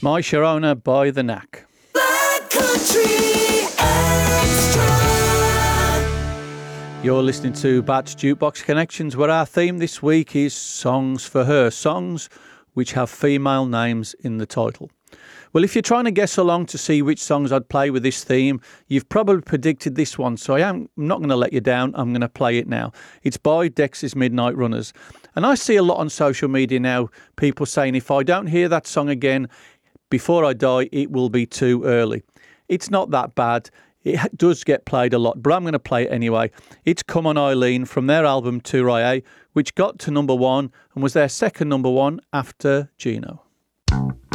My Sharona by The Knack. Black Country Extra. You're listening to Bat's Jukebox Connections, where our theme this week is Songs for Her, songs which have female names in the title. Well, if you're trying to guess along to see which songs I'd play with this theme, you've probably predicted this one, so I'm not going to let you down. I'm going to play it now. It's by Dexys Midnight Runners. And I see a lot on social media now, people saying if I don't hear that song again before I die, it will be too early. It's not that bad. It does get played a lot, but I'm going to play it anyway. It's Come On Eileen from their album Too-Rye-A, which got to number 1 and was their second number 1 after Gino.